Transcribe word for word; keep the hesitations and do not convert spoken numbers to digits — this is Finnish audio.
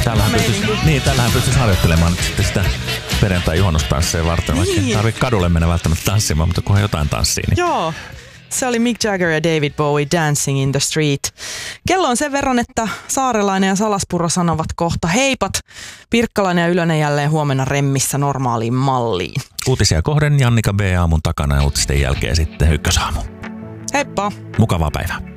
Täällähän pystyisi, niin, täällähän pystyisi harjoittelemaan nyt sitten sitä perjantai-juhannustansseja varten. Niin. Vaikka ei tarvitse kadulle mennä välttämättä tanssimaan, mutta kunhan jotain tanssii. Niin. Joo. Se oli Mick Jagger ja David Bowie Dancing in the Street. Kello on sen verran, että Saarelainen ja Salaspuro sanovat kohta heipat. Pirkkalainen ja Ylönen jälleen huomenna remmissä normaaliin malliin. Uutisia kohden Jannika B. aamun takana ja uutisten jälkeen sitten Ykkösaamu. Heippa! Mukavaa päivää.